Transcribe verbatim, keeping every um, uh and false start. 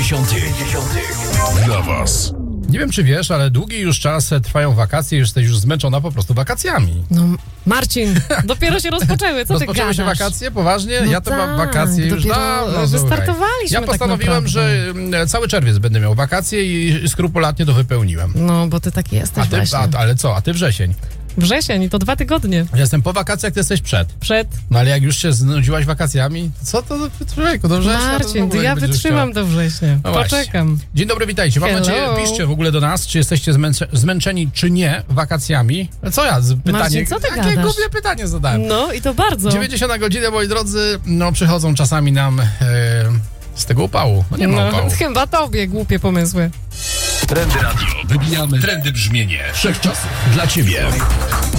dziewięćdziesiątych dla was. Nie wiem, czy wiesz, ale długi już czas trwają wakacje, już jesteś już zmęczona po prostu wakacjami. No, Marcin, dopiero się rozpoczęły, co ty Rozpoczęły się gadasz? wakacje? Poważnie? No ja to mam tak, wakacje już dopiero dawno. wystartowaliśmy Ja tak postanowiłem, naprawdę. że mm, cały czerwiec będę miał wakacje i skrupulatnie to wypełniłem. No, bo ty taki jesteś A ty, właśnie. a, ale co? A ty wrzesień? Wrzesień i to dwa tygodnie. Ja jestem po wakacjach, ty jesteś przed. Przed. No ale jak już się znudziłaś wakacjami, co to człowieku, do września? to w Marcin, ogóle to ja nie będziesz wytrzymam chciała. do września. No właśnie. Poczekam. Dzień dobry, witajcie. Mam Hello. nadzieję, piszcie w ogóle do nas, czy jesteście zmęcze, zmęczeni, czy nie wakacjami. Co ja? z- Pytanie, Marcin, co ty jakie gadasz? głupie pytanie zadałem. No i to bardzo. dziewięćdziesiąt na godzinę, moi drodzy, no przychodzą czasami nam e, z tego upału. No nie ma No, upału. chyba tobie głupie pomysły. Trendy Radio. Wybijamy trendy brzmienie wszechczasów dla ciebie.